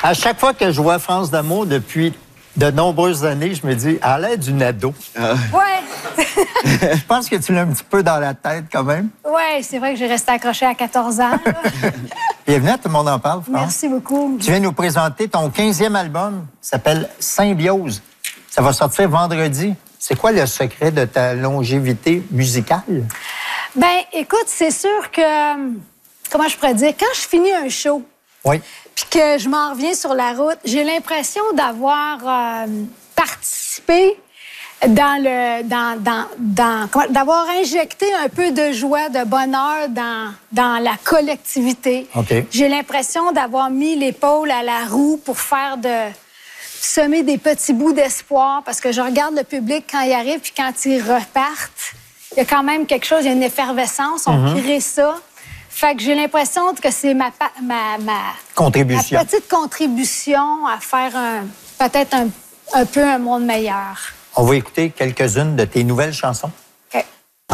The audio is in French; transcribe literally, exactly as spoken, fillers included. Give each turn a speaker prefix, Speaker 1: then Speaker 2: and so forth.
Speaker 1: À chaque fois que je vois France d'amour depuis de nombreuses années, je me dis, à l'aide d'une ado.
Speaker 2: Ah.
Speaker 3: Ouais.
Speaker 1: Je pense que tu l'as un petit peu dans la tête quand même.
Speaker 3: Ouais, c'est vrai que j'ai resté accrochée à quatorze ans. là.
Speaker 1: Bienvenue à Tout le monde en parle, France.
Speaker 3: Merci beaucoup.
Speaker 1: Tu viens nous présenter ton quinzième album, s'appelle Symbiose. Ça va sortir vendredi. C'est quoi le secret de ta longévité musicale?
Speaker 3: Ben, écoute, c'est sûr que, comment je pourrais dire, quand je finis un show,
Speaker 1: Oui.
Speaker 3: puis que je m'en reviens sur la route, j'ai l'impression d'avoir euh, participé dans le, dans, dans, dans, comment- d'avoir injecté un peu de joie, de bonheur dans, dans la collectivité.
Speaker 1: OK.
Speaker 3: J'ai l'impression d'avoir mis l'épaule à la roue pour faire de semer des petits bouts d'espoir, parce que je regarde le public quand il arrive, puis quand ils repartent, il y a quand même quelque chose, il y a une effervescence, on
Speaker 1: Mm-hmm.
Speaker 3: crée ça. Fait que j'ai l'impression que c'est ma, pa- ma, ma,
Speaker 1: Contribution.
Speaker 3: ma petite contribution à faire un, peut-être un, un peu un monde meilleur.
Speaker 1: On va écouter quelques-unes de tes nouvelles chansons.